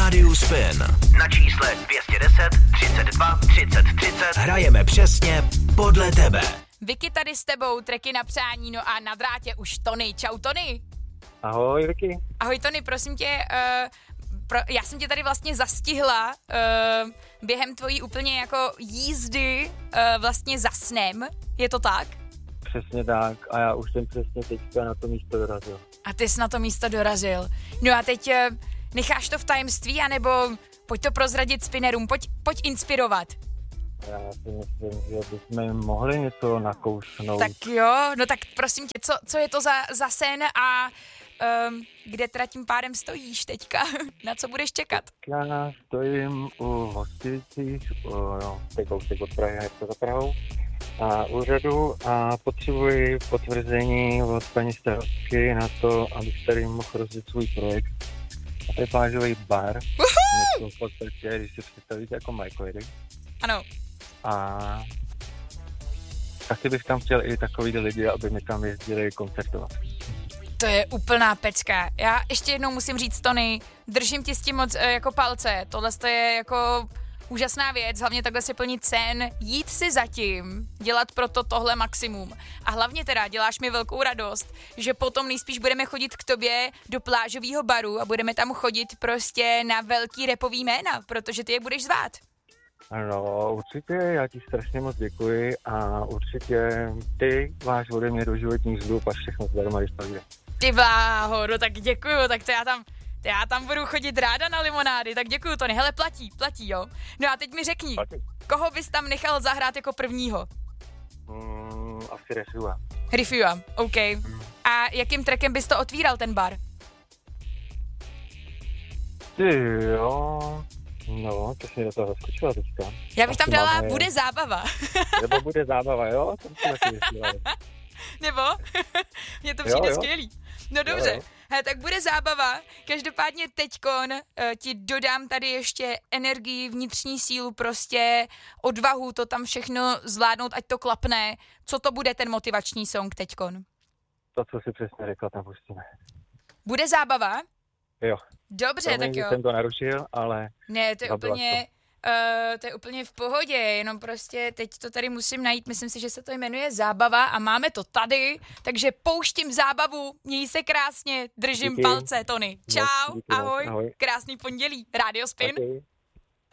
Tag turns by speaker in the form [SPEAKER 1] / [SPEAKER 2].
[SPEAKER 1] Rádiu Spin. Na čísle 210 32 30 30 hrajeme přesně podle tebe.
[SPEAKER 2] Vicky tady s tebou, treky na přání, no a na drátě už Tony. Čau Tony.
[SPEAKER 3] Ahoj Vicky.
[SPEAKER 2] Ahoj Tony, prosím tě, já jsem tě tady vlastně zastihla během tvojí úplně jako jízdy vlastně za snem, je to tak?
[SPEAKER 3] Přesně tak a já už jsem přesně teďka na to místo dorazil.
[SPEAKER 2] A ty jsi na to místo dorazil. No a teď necháš to v tajemství, anebo pojď to prozradit spinnerům, pojď inspirovat.
[SPEAKER 3] Já si myslím, že bychom jim mohli něco nakoušnout.
[SPEAKER 2] Tak jo, no tak prosím tě, co je to za sen a kde teda tím pádem stojíš teďka? Na co budeš čekat?
[SPEAKER 3] Já stojím u Hostivicích, teď kousek od Prahy, jak to za Prahou, a úřadu a potřebuji potvrzení od paní starostky na to, abych tady mohl rozjet svůj projekt. A to je plážový bar, něco v podstatě, když si představíte jako Mike.
[SPEAKER 2] Ano.
[SPEAKER 3] A taky bych tam chtěl i takový lidi, aby mi tam jezdili koncertovat.
[SPEAKER 2] To je úplná pecka. Já ještě jednou musím říct, Tony, držím ti s tím moc jako palce. Tohle je jako úžasná věc, hlavně takhle si plnit sen, jít si zatím, dělat proto tohle maximum. A hlavně teda děláš mi velkou radost, že potom nejspíš budeme chodit k tobě do plážového baru a budeme tam chodit prostě na velký rapový jména, protože ty je budeš zvát.
[SPEAKER 3] Ano, určitě, já ti strašně moc děkuji a určitě ty máš ode mě doživotní vzduch a všechno zdarma, když to jde.
[SPEAKER 2] Ty bláho, no tak děkuju, tak to já tam budu chodit ráda na limonády, tak děkuju Tony, hele platí jo. No a teď mi řekni, koho bys tam nechal zahrát jako prvního?
[SPEAKER 3] Asi Rifua.
[SPEAKER 2] Rifua, OK. A jakým trackem bys to otvíral ten bar?
[SPEAKER 3] Ty jo, no, to jsi do toho zaskočila teďka.
[SPEAKER 2] Já bych tam dala Bude zábava.
[SPEAKER 3] Nebo Bude zábava, jo? To si taky vysílali.
[SPEAKER 2] Nebo? Mně to přijde skvělý. No dobře,
[SPEAKER 3] jo.
[SPEAKER 2] He, tak Bude zábava. Každopádně teďkon ti dodám tady ještě energii, vnitřní sílu, prostě odvahu to tam všechno zvládnout, ať to klapne. Co to bude ten motivační song teďkon?
[SPEAKER 3] To, co si přesně řekla, tam pustíme.
[SPEAKER 2] Bude zábava?
[SPEAKER 3] Jo.
[SPEAKER 2] Dobře, tak jo.
[SPEAKER 3] Jsem to narušil, ale...
[SPEAKER 2] Ne, to je úplně v pohodě, jenom prostě teď to tady musím najít, myslím si, že se to jmenuje Zábava a máme to tady, takže pouštím zábavu, měj se krásně, držím palce, Tony. Čau, ahoj, krásný pondělí, Radio Spin.
[SPEAKER 3] Okay.